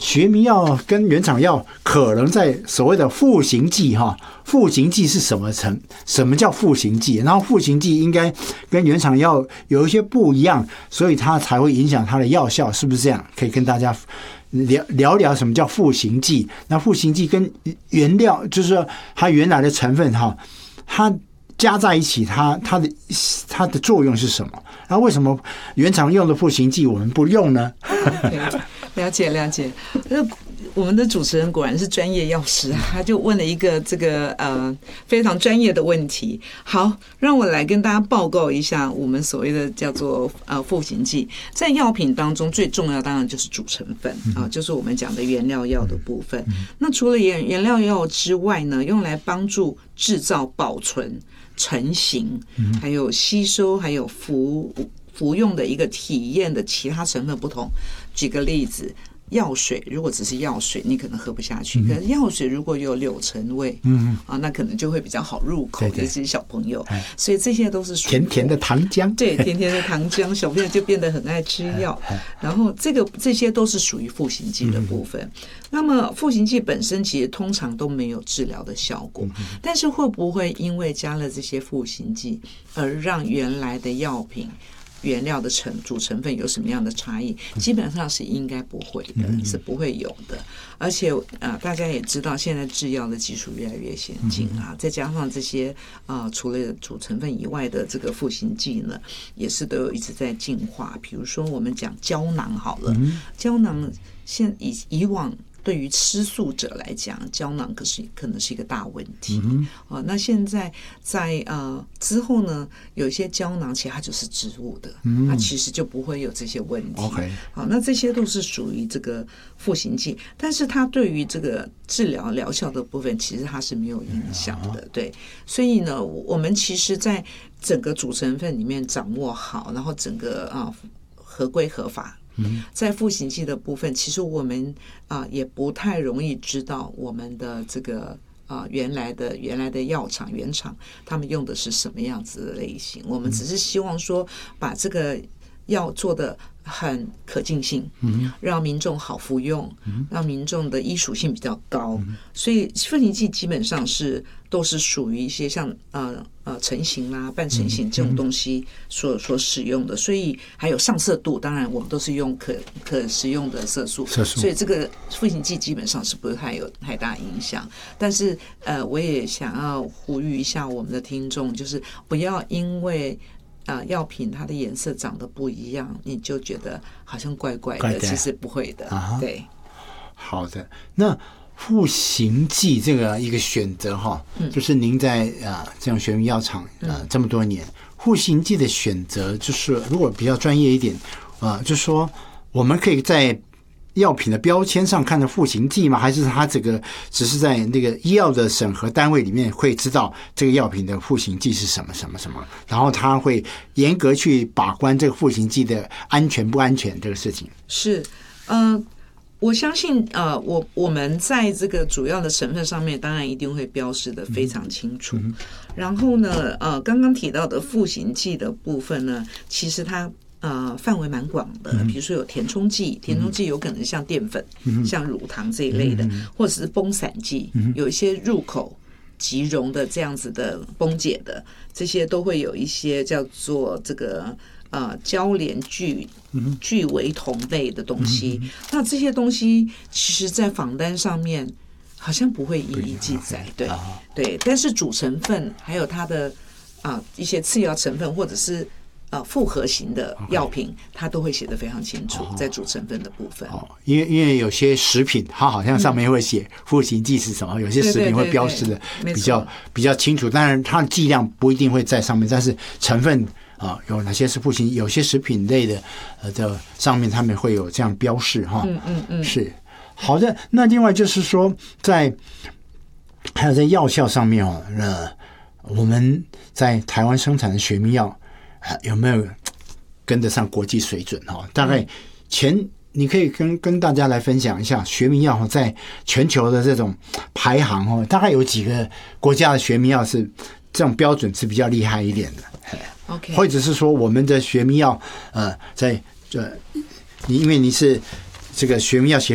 学名药跟原厂药可能在所谓的赋形剂赋形剂是什么叫赋形剂？然后赋形剂应该跟原厂药有一些不一样，所以它才会影响它的药效，是不是这样？可以跟大家聊聊什么叫赋形剂？那赋形剂跟原料，就是说它原来的成分它加在一起，它的作用是什么？然后为什么原厂用的赋形剂我们不用呢？ 了解。我们的主持人果然是专业药师，他就问了一个这个非常专业的问题。好，让我来跟大家报告一下我们所谓的叫做赋形剂，在药品当中最重要当然就是主成分就是我们讲的原料药的部分。那除了原料药之外呢，用来帮助制造、保存、成型，还有吸收，还有服用的一个体验的其他成分不同。举个例子，药水如果只是药水，你可能喝不下去。可是药水如果有柳橙味，那可能就会比较好入口，尤其是小朋友。所以这些都是属于甜甜的糖浆， 对，甜甜的糖浆，小朋友就变得很爱吃药。然后这些都是属于赋形剂的部分。那么赋形剂本身其实通常都没有治疗的效果，但是会不会因为加了这些赋形剂而让原来的药品原料的主成分有什么样的差异？基本上是应该不会的，是不会有的。而且大家也知道，现在制药的技术越来越先进再加上这些除了主成分以外的这个赋形剂呢，也是都有一直在进化。比如说我们讲胶囊好了，胶囊以往对于吃素者来讲，胶囊可能是一个大问题。那现在在之后呢，有一些胶囊其实它就是植物的，它其实就不会有这些问题。好，那这些都是属于这个赋形剂，但是它对于这个治疗疗效的部分，其实它是没有影响的。对，所以呢，我们其实在整个主成分里面掌握好，然后整个合规合法。在赋形剂的部分，其实我们也不太容易知道我们的这个原来的药厂原厂他们用的是什么样子的类型。我们只是希望说把这个药做的很可进性，让民众好服用，让民众的医属性比较高。所以赋形剂基本上都是属于一些像成型啦、半成型这种东西所使用的，所以还有上色度，当然我们都是用可食用的色素，所以这个赋形剂基本上是不太有太大影响。但是我也想要呼吁一下我们的听众，就是不要因为药品它的颜色长得不一样，你就觉得好像怪怪的，其实不会的。对， 好的，那赋形剂这个一个选择就是您在这种学名药厂这么多年，赋形剂的选择，就是如果比较专业一点就是说我们可以在药品的标签上看到赋形剂吗？还是它这个只是在那个医药的审核单位里面会知道这个药品的赋形剂是什么什么什么，然后它会严格去把关这个赋形剂的安全不安全这个事情？ 是我相信我们在这个主要的成分上面当然一定会标示的非常清楚。然后呢刚刚提到的赋形剂的部分呢，其实它范围蛮广的，比如说有填充剂，填充剂有可能像淀粉，像乳糖这一类的，或者是崩散剂，有一些入口即溶的这样子的崩解的，这些都会有一些叫做这个交联聚为酮类的东西。那这些东西其实在仿单上面好像不会一一记载，对，但是主成分还有它的一些次要成分或者是复合型的药品，它都会写得非常清楚，在主成分的部分。 因为有些食品它好像上面会写赋形剂是什么，有些食品会标示的比较清楚，当然它的剂量不一定会在上面，但是成分有哪些是赋形，有些食品类的上面他们会有这样标示是好的。那另外就是说还有在药效上面我们在台湾生产的学名药有没有跟得上国际水准大概你可以跟大家来分享一下学名药在全球的这种排行大概有几个国家的学名药是这种标准是比较厉害一点的。 Okay. 或者是说我们的学名药在因为你是这个学名药协